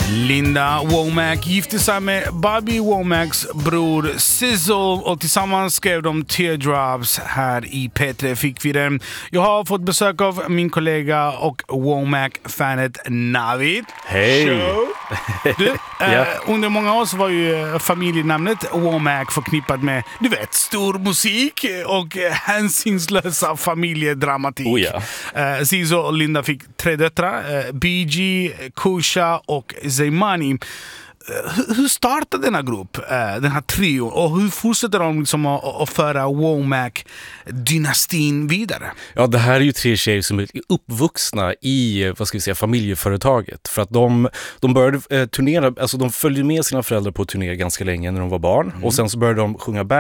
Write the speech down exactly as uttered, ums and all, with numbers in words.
Linda Womack gifte sig med Bobby Womacks bror Sizzle och tillsammans skrev de Teardrops. Här i P tre fick vi den. Jag har fått besök av min kollega och Womack-fanet Navid. Hej! Du, ja. eh, under många år så var ju familjenamnet Womack förknippat med, du vet, stor musik och hänsynslösa familjedramatik. Oh ja. eh, Sizzle och Linda fick tre döttrar, eh, B G, Kusha och Zaymani. Hur startade denna grupp, den här trion, och hur fortsätter de liksom att, att föra Womack-dynastin vidare? Ja, det här är ju tre tjejer som är uppvuxna i, vad ska vi säga, familjeföretaget. För att de, de började eh, turnera, alltså de följde med sina föräldrar på turné ganska länge när de var barn. Mm. Och sen så började de sjunga back